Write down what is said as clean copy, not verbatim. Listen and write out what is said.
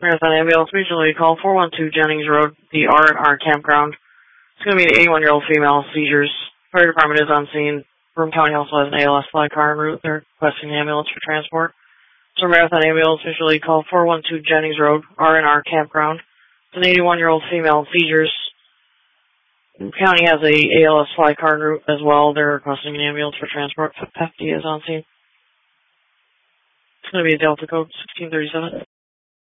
Marathon Ambulance, regionally call 412 Jennings Road, the R&R campground. It's going to be an 81-year-old female, seizures. Fire department is on scene. Broome County also has an ALS fly car en route. They're requesting the ambulance for transport. So Marathon Ambulance, visually call 412 Jennings Road, R&R campground. It's an 81-year-old female, seizures. Broome County has a ALS fly car en route as well. They're requesting an ambulance for transport. FD is on scene. It's going to be a Delta code 1637.